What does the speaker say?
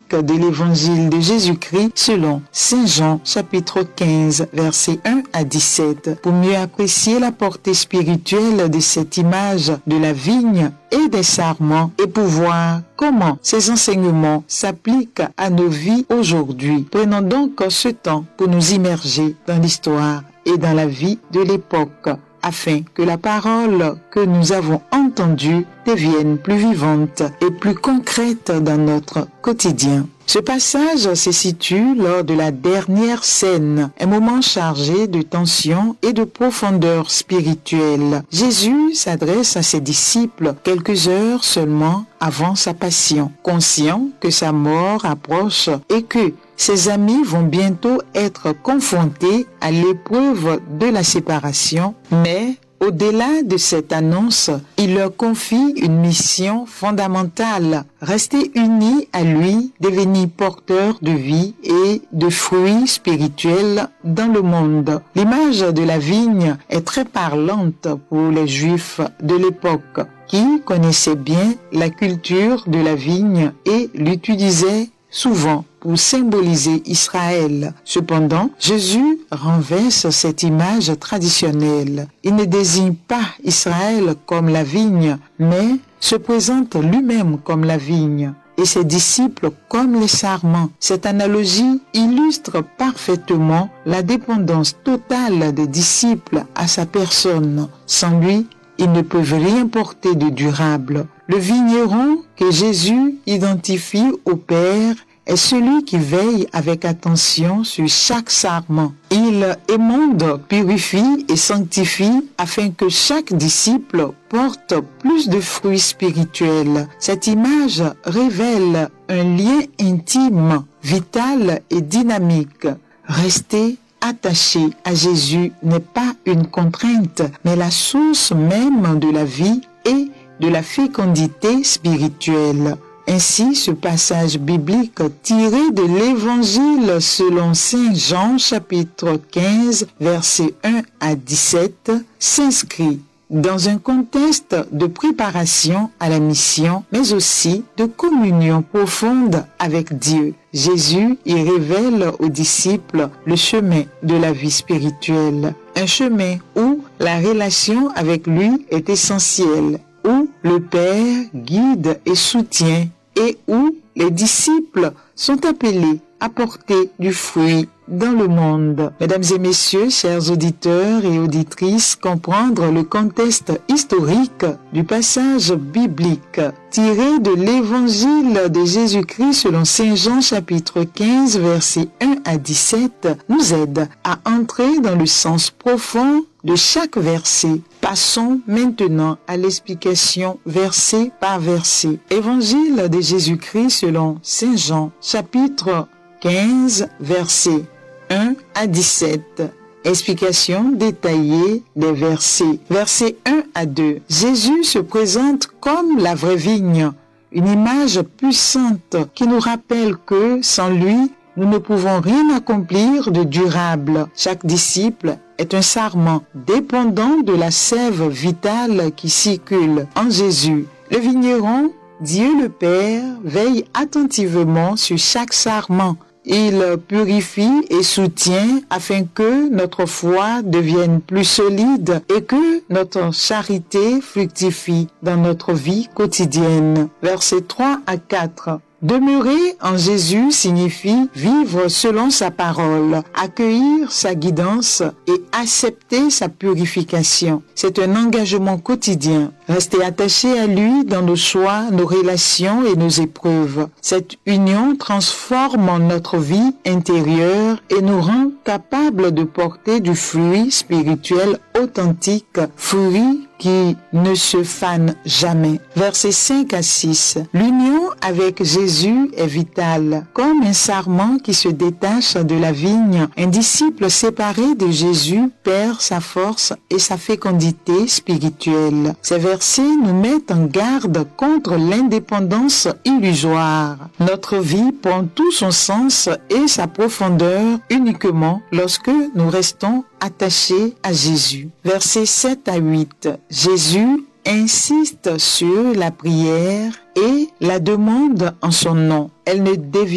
biblique de l'évangile de Jésus-Christ selon Saint Jean, chapitre 15, versets 1 à 17. Pour mieux apprécier la portée spirituelle de cette image de la vigne et des sarments et pour voir comment ces enseignements s'appliquent à nos vies aujourd'hui. Prenons donc ce temps pour nous immerger dans l'histoire et dans la vie de l'époque, afin que la parole que nous avons entendue devienne plus vivante et plus concrète dans notre quotidien. Ce passage se situe lors de la dernière scène, un moment chargé de tension et de profondeur spirituelle. Jésus s'adresse à ses disciples quelques heures seulement avant sa passion, conscient que sa mort approche et que ses amis vont bientôt être confrontés à l'épreuve de la séparation, mais au-delà de cette annonce, il leur confie une mission fondamentale, rester unis à lui, devenir porteurs de vie et de fruits spirituels dans le monde. L'image de la vigne est très parlante pour les Juifs de l'époque, qui connaissaient bien la culture de la vigne et l'utilisaient souvent pour symboliser Israël. Cependant, Jésus renverse cette image traditionnelle. Il ne désigne pas Israël comme la vigne, mais se présente lui-même comme la vigne et ses disciples comme les sarments. Cette analogie illustre parfaitement la dépendance totale des disciples à sa personne. Sans lui, ils ne peuvent rien porter de durable. Le vigneron que Jésus identifie au Père est celui qui veille avec attention sur chaque sarment. Il émonde, purifie et sanctifie afin que chaque disciple porte plus de fruits spirituels. Cette image révèle un lien intime, vital et dynamique. Rester attaché à Jésus n'est pas une contrainte, mais la source même de la vie et de la fécondité spirituelle. Ainsi, ce passage biblique tiré de l'Évangile selon Saint Jean, chapitre 15, versets 1 à 17, s'inscrit dans un contexte de préparation à la mission, mais aussi de communion profonde avec Dieu. Jésus y révèle aux disciples le chemin de la vie spirituelle, un chemin où la relation avec lui est essentielle, où le Père guide et soutient, et où les disciples sont appelés à porter du fruit dans le monde. Mesdames et messieurs, chers auditeurs et auditrices, comprendre le contexte historique du passage biblique tiré de l'Évangile de Jésus-Christ selon Saint Jean chapitre 15 versets 1 à 17 nous aide à entrer dans le sens profond de chaque verset. Passons maintenant à l'explication verset par verset. Évangile de Jésus-Christ selon Saint Jean chapitre 15 versets 1 à 17. Explication détaillée des versets. Versets 1 à 2. Jésus se présente comme la vraie vigne, une image puissante qui nous rappelle que sans lui, nous ne pouvons rien accomplir de durable. Chaque disciple est un sarment dépendant de la sève vitale qui circule en Jésus. Le vigneron, Dieu le Père, veille attentivement sur chaque sarment. Il purifie et soutient afin que notre foi devienne plus solide et que notre charité fructifie dans notre vie quotidienne. Versets 3 à 4. Demeurer en Jésus signifie vivre selon sa parole, accueillir sa guidance et accepter sa purification. C'est un engagement quotidien. Rester attaché à lui dans nos choix, nos relations et nos épreuves. Cette union transforme notre vie intérieure et nous rend capables de porter du fruit spirituel authentique, fruit qui ne se fane jamais. Versets 5 à 6. L'union avec Jésus est vitale. Comme un sarment qui se détache de la vigne, un disciple séparé de Jésus perd sa force et sa fécondité spirituelle. Ces versets nous mettent en garde contre l'indépendance illusoire. Notre vie prend tout son sens et sa profondeur uniquement lorsque nous restons attachés à Jésus. Versets 7 à 8. Jésus insiste sur la prière et la demande en son nom. Elle ne dévie